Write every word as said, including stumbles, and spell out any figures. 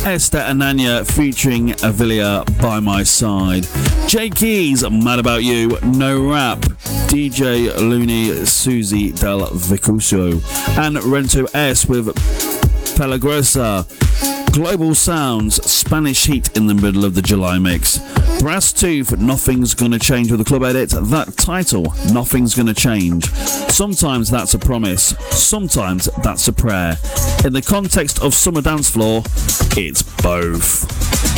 Esther Ananya featuring Avilia, By My Side. Jay Keys, Mad About You, No Rap. D J Looney, Susie Del Vicuso. And Rento S with Pelagrosa. Global Sounds, Spanish Heat in the middle of the July mix. Brass Tooth, Nothing's Gonna Change with the club edit. That title, Nothing's Gonna Change. Sometimes that's a promise, sometimes that's a prayer. In the context of Summer Dance Floor, it's both.